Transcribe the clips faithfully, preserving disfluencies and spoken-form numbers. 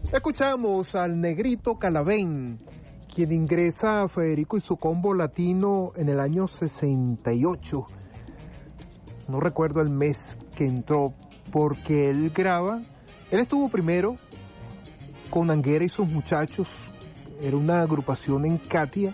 Escuchamos al Negrito Calavén, quien ingresa a Federico y su combo latino en el año sesenta y ocho. No recuerdo el mes que entró, porque él graba, él estuvo primero con Anguera y sus muchachos, era una agrupación en Catia,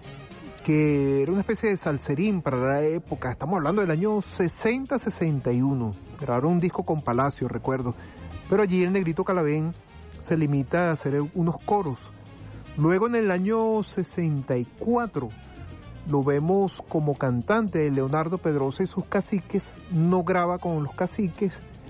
que era una especie de salserín para la época, estamos hablando del año sesenta sesenta y uno, grabaron un disco con Palacio, recuerdo, pero allí el Negrito Calavén se limita a hacer unos coros. Luego en el año sesenta y cuatro lo vemos como cantante de Leonardo Pedrosa y sus Caciques, no graba con los Caciques,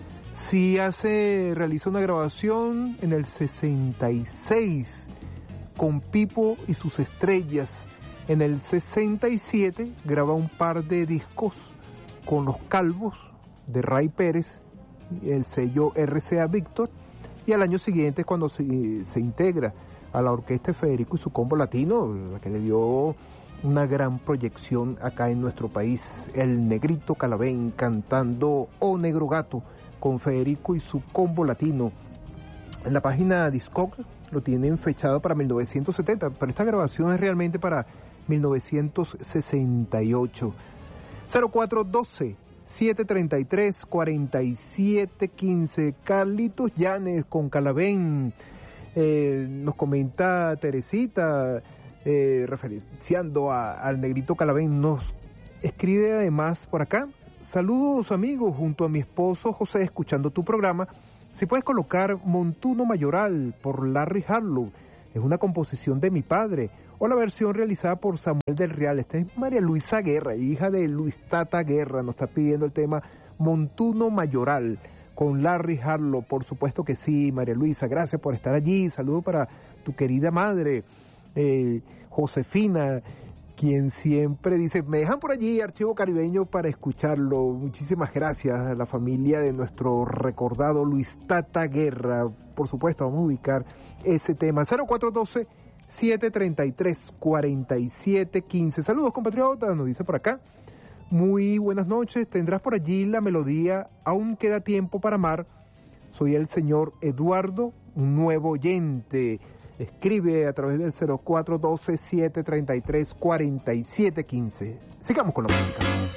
sí hace, realiza una grabación en el sesenta y seis con Pipo y sus Estrellas. En el sesenta y siete graba un par de discos con Los Calvos de Ray Pérez, el sello R C A Víctor, y al año siguiente es cuando se, se integra a la orquesta de Federico y su combo latino, la que le dio una gran proyección acá en nuestro país, el Negrito Calavén cantando O Negro Gato con Federico y su combo latino. En la página Discog lo tienen fechado para mil novecientos setenta, pero esta grabación es realmente para mil novecientos sesenta y ocho. cero cuatro uno dos, siete tres tres, cuatro siete uno cinco. Carlitos Llanes con Calavén. Eh, nos comenta Teresita, eh, referenciando a, al Negrito Calavén, nos escribe además por acá: saludos amigos, junto a mi esposo José, escuchando tu programa. Si puedes colocar Montuno Mayoral por Larry Harlow, es una composición de mi padre, o la versión realizada por Samuel del Real. Esta es María Luisa Guerra, hija de Luis Tata Guerra, nos está pidiendo el tema Montuno Mayoral con Larry Harlow. Por supuesto que sí, María Luisa, gracias por estar allí. Saludo para tu querida madre, eh, Josefina, quien siempre dice, me dejan por allí Archivo Caribeño para escucharlo. Muchísimas gracias a la familia de nuestro recordado Luis Tata Guerra. Por supuesto, vamos a ubicar ese tema. cero cuatro uno dos, siete tres tres, cuatro siete uno cinco. Saludos, compatriotas, nos dice por acá. Muy buenas noches, tendrás por allí la melodía Aún queda tiempo para amar. Soy el señor Eduardo, un nuevo oyente. Escribe a través del cero cuatro uno dos, siete tres tres, cuatro siete uno cinco. Sigamos con la música.